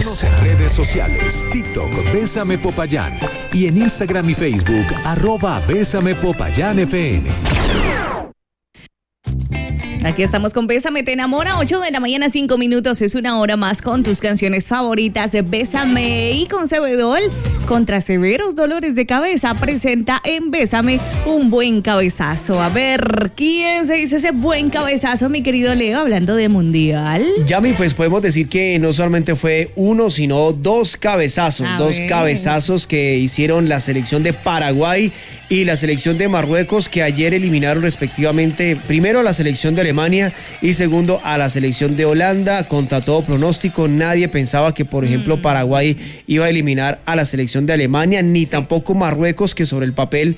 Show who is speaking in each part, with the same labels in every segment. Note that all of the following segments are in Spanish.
Speaker 1: Síguenos en redes sociales, TikTok, Bésame Popayán, y en Instagram y Facebook, @Bésame Popayán FM.
Speaker 2: Aquí estamos con Bésame Te Enamora, 8 de la mañana, 5 minutos. Es una hora más con tus canciones favoritas de Bésame. Y con Cebedol, contra severos dolores de cabeza, presenta en Bésame un buen cabezazo. A ver, ¿quién se hizo ese buen cabezazo, mi querido Leo, hablando de Mundial?
Speaker 3: Yami, pues podemos decir que no solamente fue uno, sino dos cabezazos. Cabezazos que hicieron la selección de Paraguay y la selección de Marruecos, que ayer eliminaron respectivamente, primero a la selección de Alemania y segundo a la selección de Holanda. Contra todo pronóstico, nadie pensaba que, por ejemplo, Paraguay iba a eliminar a la selección de Alemania, ni tampoco Marruecos, que sobre el papel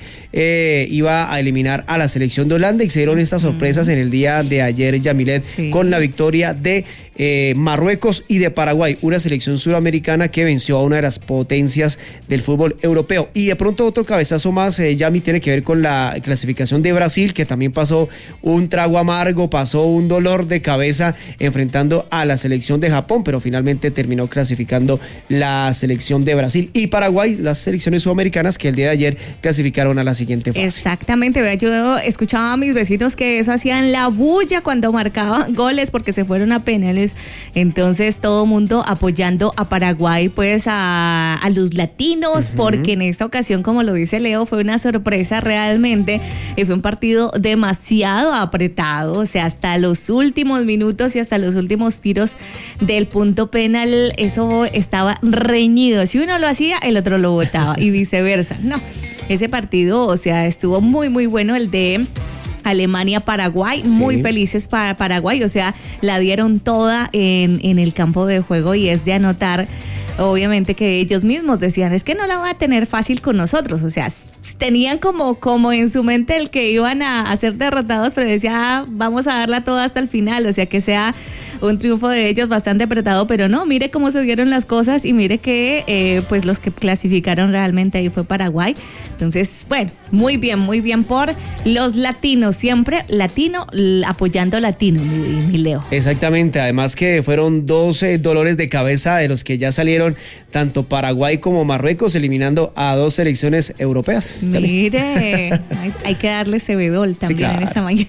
Speaker 3: iba a eliminar a la selección de Holanda, y se dieron estas sorpresas en el día de ayer, Yamilet, con la victoria de Marruecos y de Paraguay, una selección suramericana que venció a una de las potencias del fútbol europeo. Y de pronto otro cabezazo más, Yami, tiene que ver con la clasificación de Brasil, que también pasó un trago amargo, pasó un dolor de cabeza enfrentando a la selección de Japón, pero finalmente terminó clasificando la selección de Brasil y Paraguay, las selecciones sudamericanas que el día de ayer clasificaron a la siguiente fase.
Speaker 2: Exactamente, yo escuchaba a mis vecinos que eso hacían la bulla cuando marcaban goles porque se fueron a penales. Entonces todo mundo apoyando a Paraguay, pues a los latinos, porque en esta ocasión, como lo dice Leo, fue una sorpresa realmente, y fue un partido demasiado apretado, o sea, hasta los últimos minutos y hasta los últimos tiros del punto penal, eso estaba reñido, si uno lo hacía, el otro lo botaba y viceversa. No, ese partido, o sea, estuvo muy muy bueno, el de Alemania-Paraguay, muy felices para Paraguay, o sea, la dieron toda en el campo de juego, y es de anotar, obviamente, que ellos mismos decían, es que no la va a tener fácil con nosotros, o sea, tenían como en su mente el que iban a ser derrotados, pero decía, vamos a darla toda hasta el final, o sea, que sea un triunfo de ellos bastante apretado, pero no, mire cómo se dieron las cosas, y mire que pues los que clasificaron realmente ahí fue Paraguay. Entonces, bueno, muy bien por los latinos, siempre latino apoyando latino, mi Leo.
Speaker 3: Exactamente, además que fueron 12 dolores de cabeza de los que ya salieron tanto Paraguay como Marruecos, eliminando a dos selecciones europeas.
Speaker 2: Mire, hay que darle Cebedol también en esta mañana.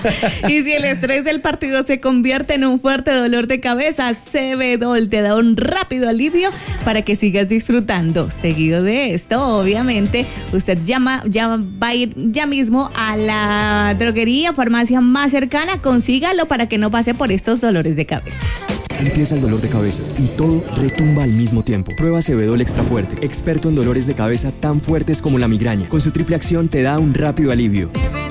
Speaker 2: Y si el estrés del partido se convierte en un fuerte dolor de cabeza, Cebedol te da un rápido alivio para que sigas disfrutando. Seguido de esto, obviamente, usted va a ir ya mismo a la droguería, farmacia más cercana, consígalo para que no pase por estos dolores de cabeza.
Speaker 4: Empieza el dolor de cabeza y todo retumba al mismo tiempo. Prueba Cebedol Extra Fuerte, experto en dolores de cabeza tan fuertes como la migraña. Con su triple acción te da un rápido alivio.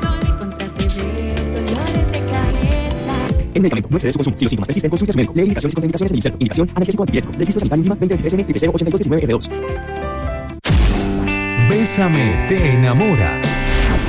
Speaker 4: En medicamento, no excedes su consumo. Si los síntomas persisten, consulte a su médico. Lee indicaciones y contraindicaciones del inserto. Indicación, analgésico antipirético. Registro sanitario INVIMA 2023N 08219 F2.
Speaker 1: Bésame Te Enamora.